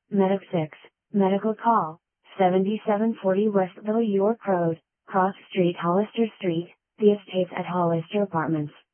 Medic 6, Medical Call, 7740 Westville York Road, Cross Street Hollister Street, The Estates at Hollister Apartments.